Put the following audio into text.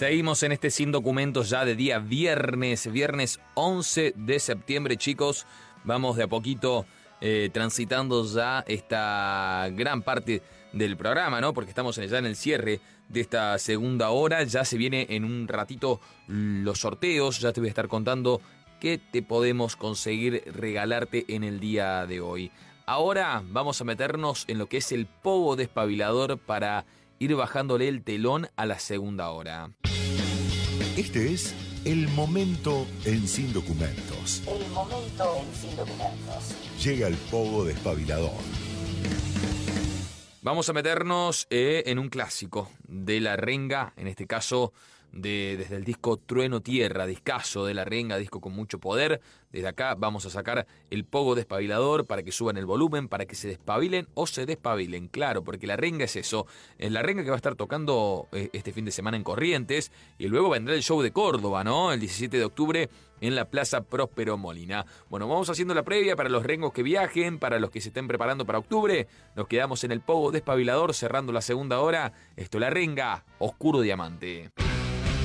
Seguimos en este Sin Documentos ya de día viernes 11 de septiembre, chicos. Vamos de a poquito transitando ya esta gran parte del programa, ¿no? Porque estamos ya en el cierre de esta segunda hora. Ya se viene en un ratito los sorteos. Ya te voy a estar contando qué te podemos conseguir regalarte en el día de hoy. Ahora vamos a meternos en lo que es el pogo despabilador para ir bajándole el telón a la segunda hora. Este es el momento en Sin Documentos. El momento en Sin Documentos. Llega el pogo despabilador. Vamos a meternos en un clásico de La Renga, en este caso desde el disco Trueno Tierra, discazo de La Renga, disco con mucho poder. Desde acá vamos a sacar el pogo despabilador para que suban el volumen, para que se despabilen o se despabilen, claro, porque La Renga es eso. Es La Renga que va a estar tocando este fin de semana en Corrientes, y luego vendrá el show de Córdoba, ¿no? El 17 de octubre en la Plaza Próspero Molina. Bueno, vamos haciendo la previa para los rengos que viajen, para los que se estén preparando para octubre. Nos quedamos en el pogo despabilador cerrando la segunda hora. Esto, La Renga, Oscuro Diamante.